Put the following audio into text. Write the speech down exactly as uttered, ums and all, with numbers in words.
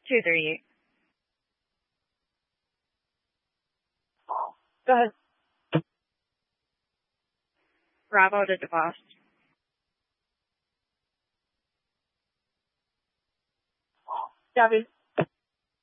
two, three. Go ahead. Bravo to the boss. Gabby.